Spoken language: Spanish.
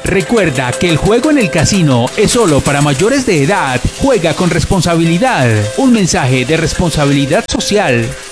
Recuerda que el juego en el casino es solo para mayores de edad. Juega con responsabilidad. Un mensaje de responsabilidad social.